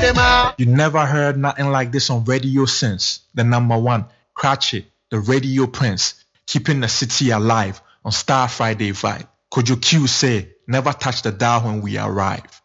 You never heard nothing like this on radio since. The number one, Cratchit, the radio prince, keeping the city alive on Star Friday vibe. Kojo Q say, never touch the dial when we arrive.